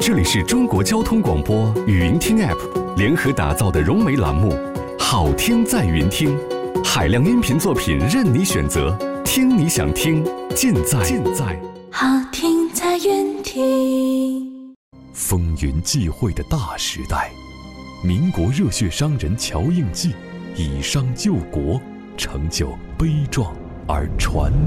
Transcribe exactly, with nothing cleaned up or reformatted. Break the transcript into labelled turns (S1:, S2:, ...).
S1: 这里是中国交通广播语音听 App 联合打造的融媒栏目，好听在云听，海量音频作品任你选择，听你想听，尽在尽在
S2: 好听在云听。
S3: 风云际会的大时代，民国热血商人乔应记以商救国，成就悲壮而传